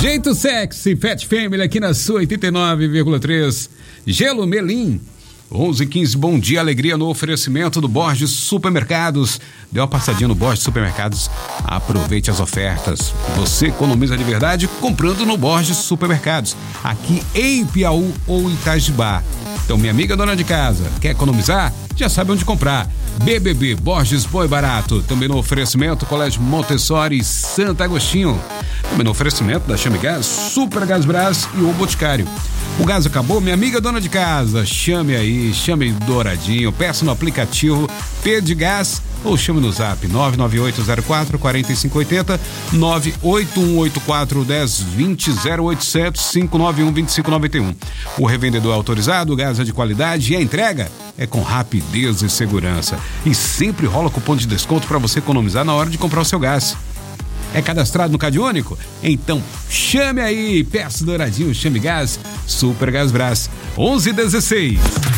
Jeito sexy, Fat Family aqui na sua 89,3. Gelo Melim. 11h15, bom dia, alegria no oferecimento do Borges Supermercados. Dê uma passadinha no Borges Supermercados, aproveite as ofertas. Você economiza de verdade comprando no Borges Supermercados, aqui em Piauí ou Itajibá. Então, minha amiga dona de casa, quer economizar? Já sabe onde comprar. BBB, Borges Boi Barato. Também no oferecimento Colégio Montessori Santo Agostinho. Também no oferecimento da Chame Gás, Super Gás Brás e o Boticário. O gás acabou, minha amiga dona de casa, chame aí, chame Douradinho, peça no aplicativo Pedgás ou chame no zap 99804-4580, 98184-1020, 0800 591 2591. O revendedor é autorizado, o gás é de qualidade e a entrega é com rapidez e segurança. E sempre rola cupom de desconto para você economizar na hora de comprar o seu gás. É cadastrado no Cade Único? Então chame aí, peça Douradinho, chame Gás, Super Gás Brás, 1116.